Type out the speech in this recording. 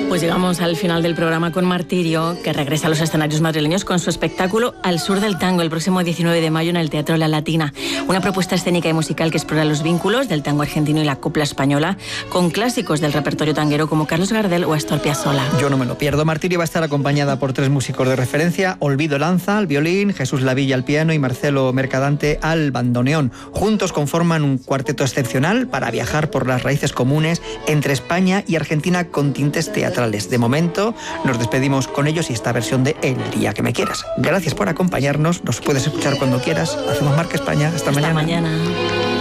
Pues llegamos al final del programa con Martirio, que regresa a los escenarios madrileños con su espectáculo Al Sur del Tango, el próximo 19 de mayo en el Teatro La Latina. Una propuesta escénica y musical que explora los vínculos del tango argentino y la copla española, con clásicos del repertorio tanguero como Carlos Gardel o Astor Piazzolla. Yo no me lo pierdo. Martirio va a estar acompañada por 3 músicos de referencia: Olvido Lanza al violín, Jesús Lavilla al piano y Marcelo Mercadante al bandoneón. Juntos conforman un cuarteto excepcional para viajar por las raíces comunes entre España y Argentina con tintes teatrales. De momento nos despedimos con ellos y esta versión de El día que me quieras. Gracias por acompañarnos, nos puedes escuchar cuando quieras. Hacemos Marca España. Hasta mañana.